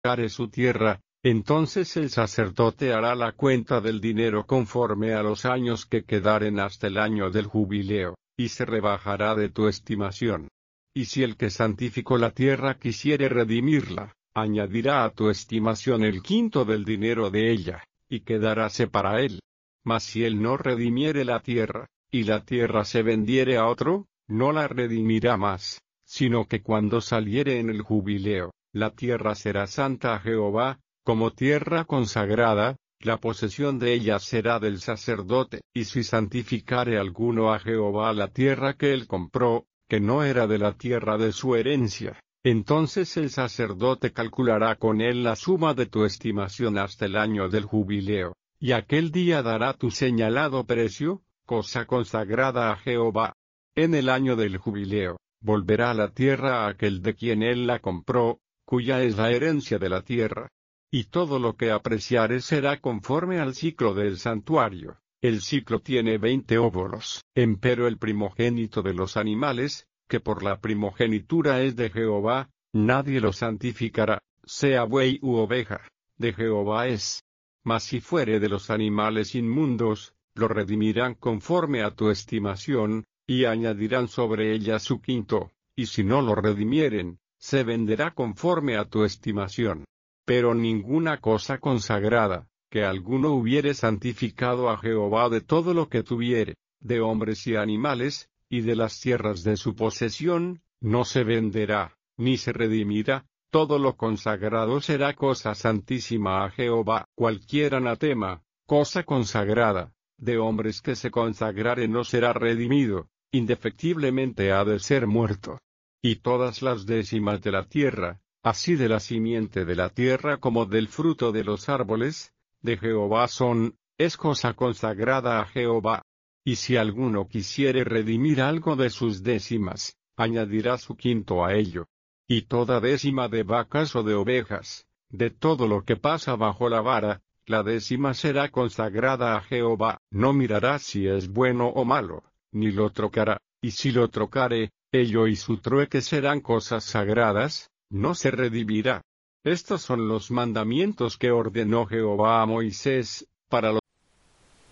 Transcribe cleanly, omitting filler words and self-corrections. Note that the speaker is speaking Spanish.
santificare su tierra, entonces el sacerdote hará la cuenta del dinero conforme a los años que quedaren hasta el año del jubileo, y se rebajará de tu estimación. Y si el que santificó la tierra quisiere redimirla, añadirá a tu estimación el quinto del dinero de ella, y quedaráse para él. Mas si él no redimiere la tierra, y la tierra se vendiere a otro, no la redimirá más, sino que cuando saliere en el jubileo, la tierra será santa a Jehová, como tierra consagrada, la posesión de ella será del sacerdote. Y si santificare alguno a Jehová la tierra que él compró, que no era de la tierra de su herencia, entonces el sacerdote calculará con él la suma de tu estimación hasta el año del jubileo, y aquel día dará tu señalado precio, cosa consagrada a Jehová. En el año del jubileo, volverá la tierra a aquel de quien él la compró, cuya es la herencia de la tierra. Y todo lo que apreciare será conforme al ciclo del santuario. El ciclo tiene 20 óbolos. Empero el primogénito de los animales, que por la primogenitura es de Jehová, nadie lo santificará, sea buey u oveja, de Jehová es. Mas si fuere de los animales inmundos, lo redimirán conforme a tu estimación, y añadirán sobre ella su quinto, y si no lo redimieren, se venderá conforme a tu estimación. Pero ninguna cosa consagrada, que alguno hubiere santificado a Jehová de todo lo que tuviere, de hombres y animales, y de las tierras de su posesión, no se venderá, ni se redimirá, todo lo consagrado será cosa santísima a Jehová. Cualquier anatema, cosa consagrada, de hombres que se consagrare no será redimido, indefectiblemente ha de ser muerto. Y todas las décimas de la tierra, así de la simiente de la tierra como del fruto de los árboles, de Jehová son, es cosa consagrada a Jehová. Y si alguno quisiere redimir algo de sus décimas, añadirá su quinto a ello. Y toda décima de vacas o de ovejas, de todo lo que pasa bajo la vara, la décima será consagrada a Jehová. No mirará si es bueno o malo, ni lo trocará, y si lo trocare, ello y su trueque serán cosas sagradas, no se redimirá. Estos son los mandamientos que ordenó Jehová a Moisés, para los